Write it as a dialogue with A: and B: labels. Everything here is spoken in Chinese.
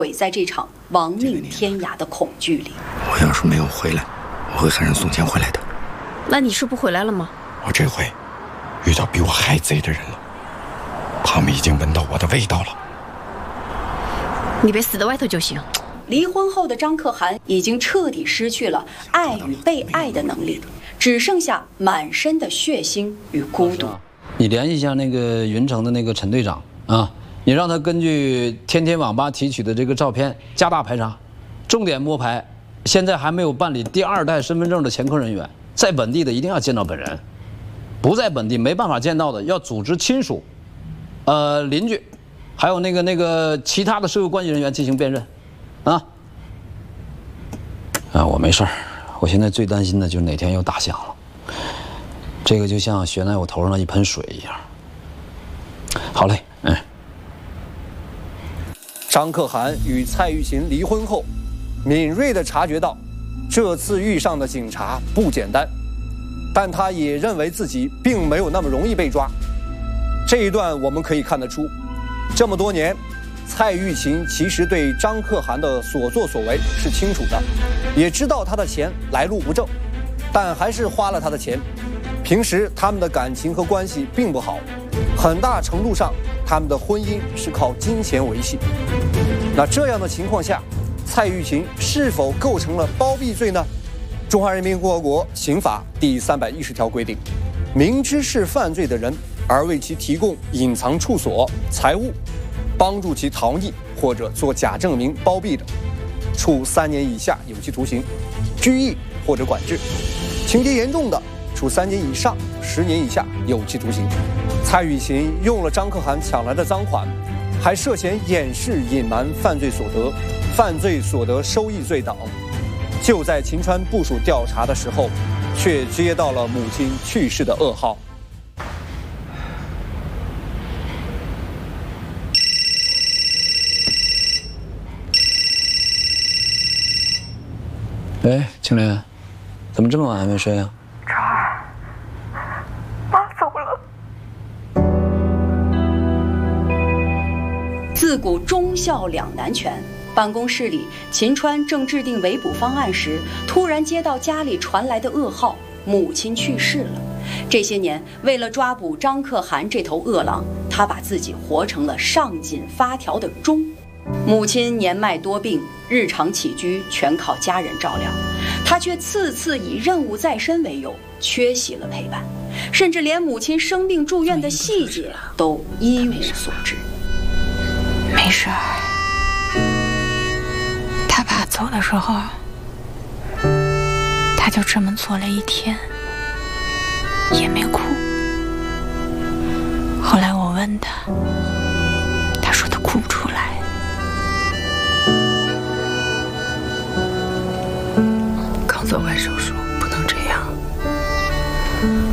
A: 毁在这场亡命天涯的恐惧里。
B: 我要是没有回来，我会喊人送钱回来的。
C: 那你是不回来了吗？
B: 我这回遇到比我还贼的人了，他们已经闻到我的味道了。
C: 你别死在外头就行。
A: 离婚后的张可汗已经彻底失去了爱与被爱的能力，只剩下满身的血腥与孤独。
D: 你联系一下那个云城的那个陈队长啊，你让他根据天天网吧提取的这个照片加大排查，重点摸排现在还没有办理第2代身份证的前科人员，在本地的一定要见到本人，不在本地没办法见到的要组织亲属、邻居，还有那个其他的社会关系人员进行辨认。我没事儿，我现在最担心的就是哪天又打响了，这个就像悬在我头上的一盆水一样。好嘞，
E: 张可汗与蔡玉琴离婚后，敏锐地察觉到，这次遇上的警察不简单，但他也认为自己并没有那么容易被抓。这一段我们可以看得出，这么多年，蔡玉琴其实对张可汗的所作所为是清楚的，也知道他的钱来路不正，但还是花了他的钱。平时他们的感情和关系并不好，很大程度上他们的婚姻是靠金钱维系。那这样的情况下，蔡玉琴是否构成了包庇罪呢？中华人民共和国刑法第310条规定，明知是犯罪的人而为其提供隐藏处所、财物，帮助其逃匿或者做假证明包庇的，处3年以下有期徒刑、拘役或者管制；情节严重的，处3年以上10年以下有期徒刑。蔡玉琴用了张可汗抢来的赃款，还涉嫌掩饰隐瞒犯罪所得、犯罪所得收益罪等。就在秦川部署调查的时候，却接到了母亲去世的噩耗。
D: 哎，青莲，怎么这么晚还没睡啊？
F: 超儿，妈走了。
A: 自古忠孝两难全。办公室里，秦川正制定围捕方案时，突然接到家里传来的噩耗：母亲去世了。这些年，为了抓捕张可汗这头恶狼，他把自己活成了上紧发条的钟。母亲年迈多病，日常起居全靠家人照料，他却次次以任务在身为由，缺席了陪伴，甚至连母亲生病住院的细节都一无所知。
F: 没事儿。他爸走的时候，他就这么坐了1天，也没哭。后来我问他，他说他哭不出来。刚做完手术，不能这样。